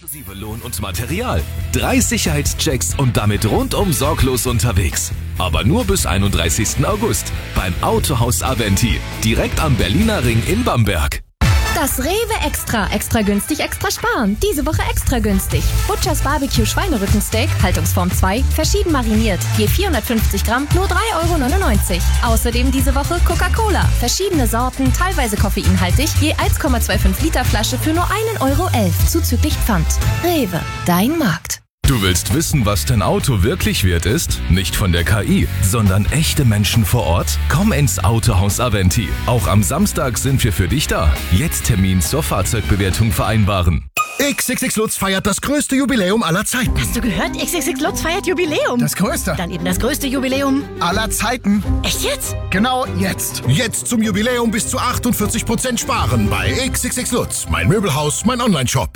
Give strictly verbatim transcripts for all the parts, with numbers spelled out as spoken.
Inklusive Lohn und Material. Drei Sicherheitschecks und damit rundum sorglos unterwegs. Aber nur bis einunddreißigsten August beim Autohaus Aventi, direkt am Berliner Ring in Bamberg. Das Rewe Extra. Extra günstig, extra sparen. Diese Woche extra günstig. Butchers Barbecue Schweinerückensteak, Haltungsform zwei, verschieden mariniert. Je vierhundertfünfzig Gramm, nur drei Euro neunundneunzig. Außerdem diese Woche Coca-Cola. Verschiedene Sorten, teilweise koffeinhaltig, je eins Komma fünfundzwanzig Liter Flasche für nur einen Euro elf, zuzüglich Pfand. Rewe, dein Markt. Du willst wissen, was dein Auto wirklich wert ist? Nicht von der K I, sondern echte Menschen vor Ort? Komm ins Autohaus Aventi. Auch am Samstag sind wir für dich da. Jetzt Termin zur Fahrzeugbewertung vereinbaren. X X X Lutz feiert das größte Jubiläum aller Zeiten. Hast du gehört? X X X Lutz feiert Jubiläum. Das größte. Dann eben das größte Jubiläum aller Zeiten. Echt jetzt? Genau jetzt. Jetzt zum Jubiläum bis zu achtundvierzig Prozent sparen bei X X X Lutz. Mein Möbelhaus, mein Onlineshop.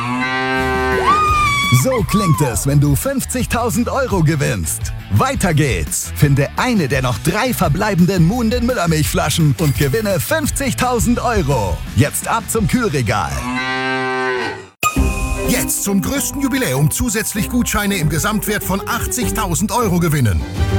So klingt es, wenn du fünfzigtausend Euro gewinnst. Weiter geht's. Finde eine der noch drei verbleibenden Muhnden Müllermilchflaschen und gewinne fünfzigtausend Euro. Jetzt ab zum Kühlregal. Jetzt zum größten Jubiläum zusätzlich Gutscheine im Gesamtwert von achtzigtausend Euro gewinnen.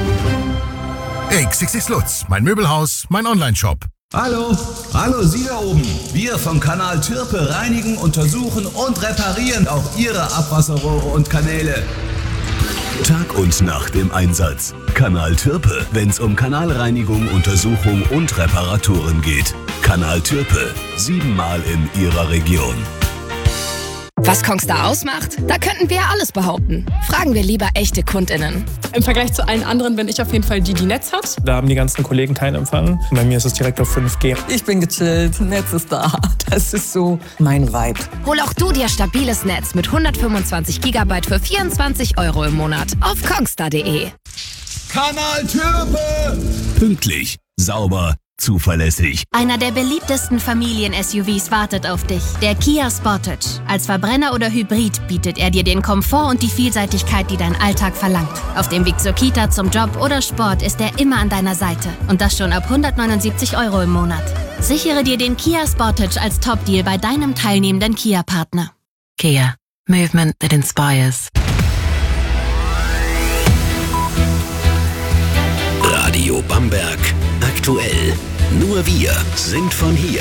X X X Lutz, mein Möbelhaus, mein Onlineshop. Hallo, hallo Sie da oben. Wir vom Kanal Türpe reinigen, untersuchen und reparieren auch Ihre Abwasserrohre und Kanäle. Tag und Nacht im Einsatz. Kanal Türpe, wenn's um Kanalreinigung, Untersuchung und Reparaturen geht. Kanal Türpe, siebenmal in Ihrer Region. Was Kongstar ausmacht? Da könnten wir ja alles behaupten. Fragen wir lieber echte KundInnen. Im Vergleich zu allen anderen bin ich auf jeden Fall die, die Netz hat. Da haben die ganzen Kollegen keinen Empfang. Bei mir ist es direkt auf fünf G. Ich bin gechillt, Netz ist da. Das ist so mein Vibe. Hol auch du dir stabiles Netz mit hundertfünfundzwanzig Gigabyte für vierundzwanzig Euro im Monat auf kongstar punkt de. Kanal Türpe! Pünktlich, sauber, zuverlässig. Einer der beliebtesten Familien-S U Vs wartet auf dich. Der Kia Sportage. Als Verbrenner oder Hybrid bietet er dir den Komfort und die Vielseitigkeit, die dein Alltag verlangt. Auf dem Weg zur Kita, zum Job oder Sport ist er immer an deiner Seite. Und das schon ab hundertneunundsiebzig Euro im Monat. Sichere dir den Kia Sportage als Top-Deal bei deinem teilnehmenden Kia-Partner. Kia. Movement that inspires. Radio Bamberg. Aktuell. Nur wir sind von hier.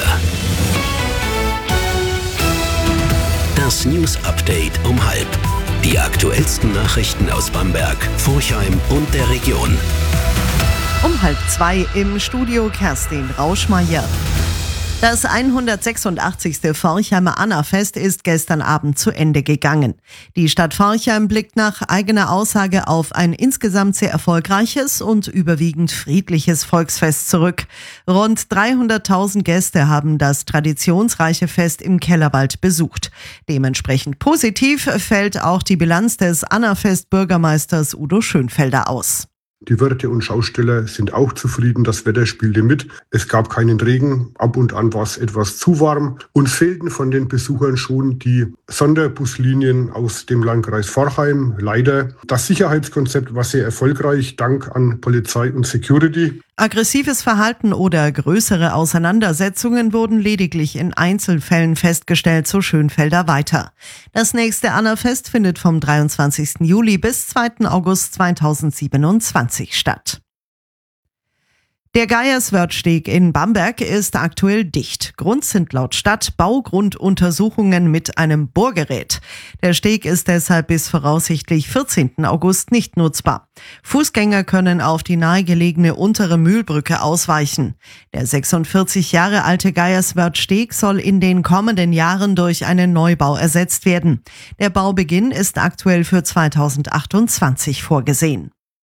Das News Update um halb. Die aktuellsten Nachrichten aus Bamberg, Forchheim und der Region. Um halb zwei im Studio Kerstin Rauschmeier. Das hundertsechsundachtzigste Forchheimer Annafest ist gestern Abend zu Ende gegangen. Die Stadt Forchheim blickt nach eigener Aussage auf ein insgesamt sehr erfolgreiches und überwiegend friedliches Volksfest zurück. Rund dreihunderttausend Gäste haben das traditionsreiche Fest im Kellerwald besucht. Dementsprechend positiv fällt auch die Bilanz des Annafest-Bürgermeisters Udo Schönfelder aus. Die Wirte und Schausteller sind auch zufrieden, das Wetter spielte mit. Es gab keinen Regen, ab und an war es etwas zu warm. Uns fehlten von den Besuchern schon die Sonderbuslinien aus dem Landkreis Forchheim. Leider. Das Sicherheitskonzept war sehr erfolgreich, dank an Polizei und Security. Aggressives Verhalten oder größere Auseinandersetzungen wurden lediglich in Einzelfällen festgestellt, so Schönfelder weiter. Das nächste Annafest findet vom dreiundzwanzigsten Juli bis zweiten August zweitausendsiebenundzwanzig statt. Der Geierswörthsteg in Bamberg ist aktuell dicht. Grund sind laut Stadt Baugrunduntersuchungen mit einem Bohrgerät. Der Steg ist deshalb bis voraussichtlich vierzehnten August nicht nutzbar. Fußgänger können auf die nahegelegene untere Mühlbrücke ausweichen. Der sechsundvierzig Jahre alte Geierswörthsteg soll in den kommenden Jahren durch einen Neubau ersetzt werden. Der Baubeginn ist aktuell für zweitausendachtundzwanzig vorgesehen.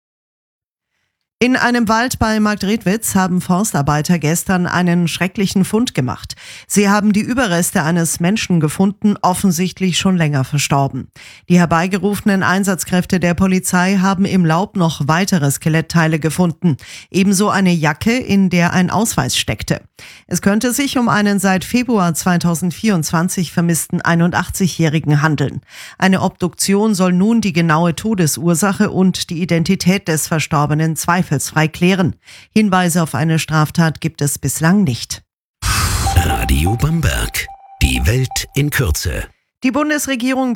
In einem Wald bei Marktredwitz haben Forstarbeiter gestern einen schrecklichen Fund gemacht. Sie haben die Überreste eines Menschen gefunden, offensichtlich schon länger verstorben. Die herbeigerufenen Einsatzkräfte der Polizei haben im Laub noch weitere Skelettteile gefunden. Ebenso eine Jacke, in der ein Ausweis steckte. Es könnte sich um einen seit Februar zweitausendvierundzwanzig vermissten einundachtzigjährigen handeln. Eine Obduktion soll nun die genaue Todesursache und die Identität des Verstorbenen zweifelsfrei klären. Hinweise auf eine Straftat gibt es bislang nicht. Radio Bamberg. Die Welt in Kürze. Die Bundesregierung